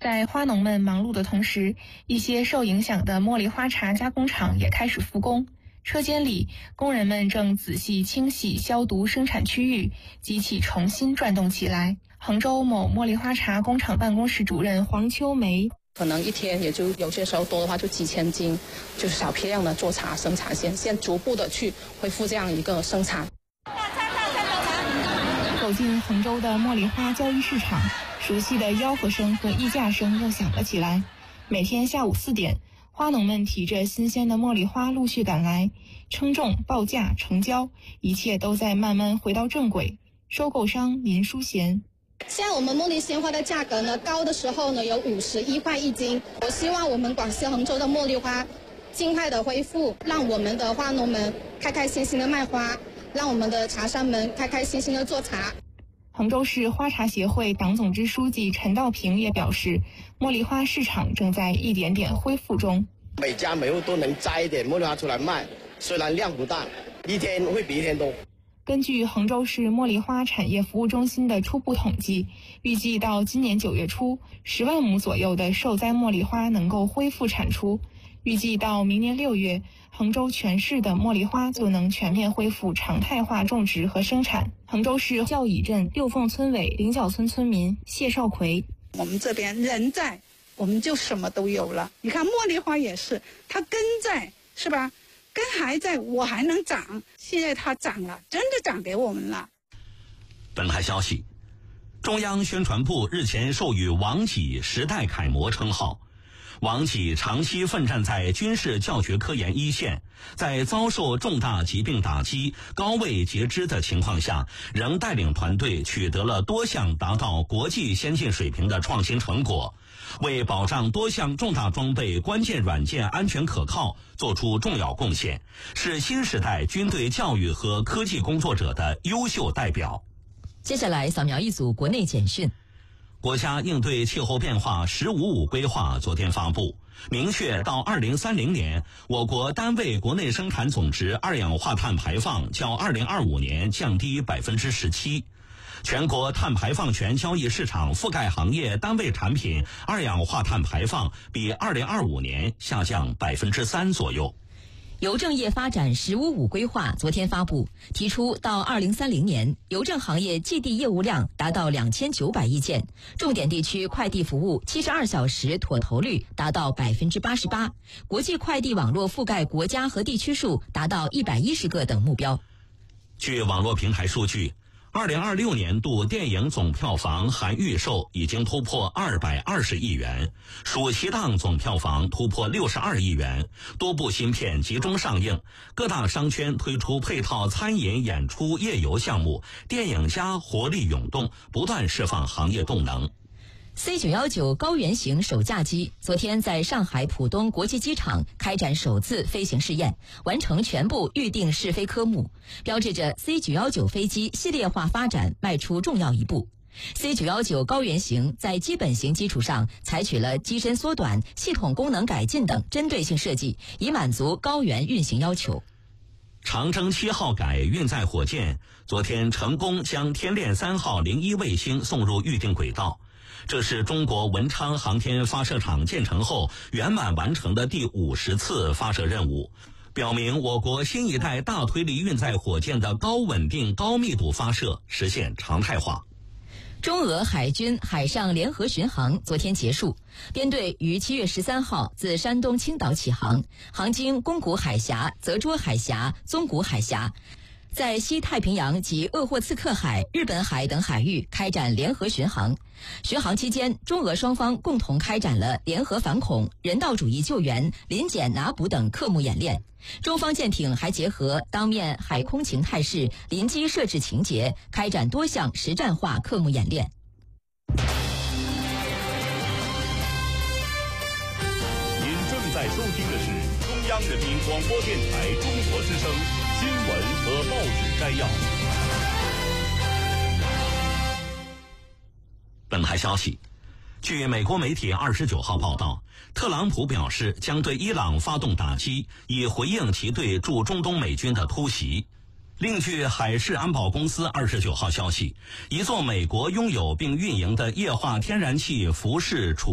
在花农们忙碌的同时，一些受影响的茉莉花茶加工厂也开始复工。车间里，工人们正仔细清洗、消毒生产区域，机器重新转动起来。杭州某茉莉花茶工厂办公室主任黄秋梅， 可能一天也就有些时候多的话就几千斤，就是小批量的做茶生产线，现在逐步的去恢复这样一个生产。 走进杭州的茉莉花交易市场，熟悉的吆喝声和议价声又响了起来。每天下午4点，花农们提着新鲜的茉莉花陆续赶来，称重、报价、成交，一切都在慢慢回到正轨。收购商林淑贤， 现在我们茉莉鲜花的价格呢，高的时候呢有51块1斤。我希望我们广西杭州的茉莉花尽快的恢复，让我们的花农们开开心心的卖花，让我们的茶商们开开心心的做茶。 杭州市花茶协会党总支书记陈道平也表示，茉莉花市场正在一点点恢复中。 每家每户都能摘一点茉莉花出来卖，虽然量不大，一天会比一天多。 根据杭州市茉莉花产业服务中心的初步统计，预计到今年9月初，10万亩左右的受灾茉莉花能够恢复产出。预计到明年6月，杭州全市的茉莉花就能全面恢复常态化种植和生产。杭州市教乙镇六凤村委菱角村村民谢少奎， 我们这边人在，我们就什么都有了。你看茉莉花也是，它根在，是吧？根还在，我还能长。现在它长了，真的长给我们了。 本台消息，中央宣传部日前授予王济时代楷模称号。王济长期奋战在军事教学科研一线，在遭受重大疾病打击、高位截肢的情况下，仍带领团队取得了多项达到国际先进水平的创新成果，为保障多项重大装备关键软件安全可靠做出重要贡献，是新时代军队教育和科技工作者的优秀代表。 接下来扫描一组国内简讯。 国家应对气候变化“十五五”规划昨天发布，明确到2030年，我国单位国内生产总值二氧化碳排放较2025年降低17%。全国碳排放权交易市场覆盖行业单位产品二氧化碳排放比2025年下降3%左右。 邮政业发展“十五五”规划昨天发布，提出到2030年，邮政行业寄递业务量达到2900亿件，重点地区快递服务72小时妥投率达到88%，国际快递网络覆盖国家和地区数达到110个等目标。 据网络平台数据，2026年度电影总票房含预售已经突破220亿元，暑期档总票房突破62亿元，多部新片集中上映，各大商圈推出配套餐饮、演出、夜游项目，电影家活力涌动，不断释放行业动能。 C919高原型首架机昨天在上海浦东国际机场开展首次飞行试验，完成全部预定试飞科目，标志着 C919飞机系列化发展迈出重要一步。C919高原型在基本型基础上采取了机身缩短、系统功能改进等针对性设计，以满足高原运行要求。 长征7号改运载火箭昨天成功将天链3号01卫星送入预定轨道，这是中国文昌航天发射场建成后圆满完成的第50次发射任务，表明我国新一代大推力运载火箭的高稳定、高密度发射实现常态化。 中俄海军海上联合巡航昨天结束，编队于7月13号自山东青岛起航，航经宫古海峡、泽涿海峡、宗谷海峡，在西太平洋及鄂霍次克海、日本海等海域开展联合巡航。巡航期间，中俄双方共同开展了联合反恐、人道主义救援、临检拿捕等科目演练。中方舰艇还结合当面海空情态势、临机设置情节，开展多项实战化科目演练。 您正在收听的是中央人民广播电台中国之声新闻和报纸摘要。 本台消息，据美国媒体29号报道，特朗普表示将对伊朗发动打击，以回应其对驻中东美军的突袭。另据海事安保公司29号消息，一座美国拥有并运营的液化天然气服饰储